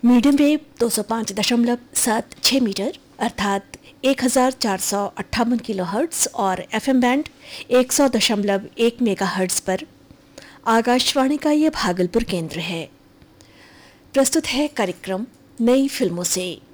Medium wave 205.76 metre अर्थात 1458 kilohertz और FM band 100.1 megahertz पर आकाशवाणी का ये भागलपुर केंद्र है। प्रस्तुत है कार्यक्रम नई फिल्मों से।